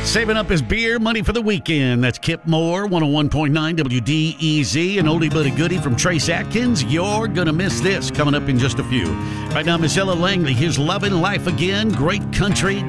Saving up his beer money for the weekend. That's Kip Moore, 101.9 WDEZ, an oldie but a goodie from Trace Atkins. You're going to miss this coming up in just a few. Right now, Miss Ella Langley, here's Lovin' Life Again. Great country,